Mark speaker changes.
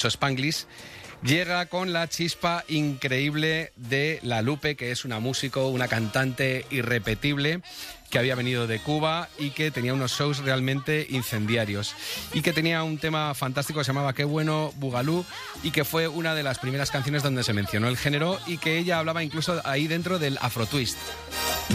Speaker 1: Spanglish, llega con la chispa increíble de La Lupe, que es una músico, una cantante irrepetible, que había venido de Cuba y que tenía unos shows realmente incendiarios y que tenía un tema fantástico que se llamaba Qué bueno Bugalú, y que fue una de las primeras canciones donde se mencionó el género y que ella hablaba incluso ahí dentro del afro twist.